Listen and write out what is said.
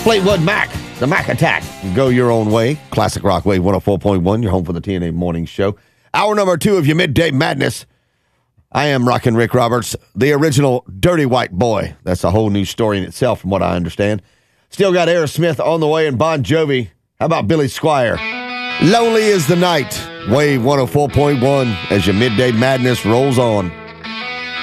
Fleetwood Mac, the Mac Attack. Go your own way. Classic Rock Wave 104.1. You're home for the TNA Morning Show. Hour number 2 of your Midday Madness. I am Rockin' Rick Roberts, the original Dirty White Boy. That's a whole new story in itself, from what I understand. Still got Aerosmith on the way and Bon Jovi. How about Billy Squier? Lonely is the Night. Wave 104.1 as your Midday Madness rolls on.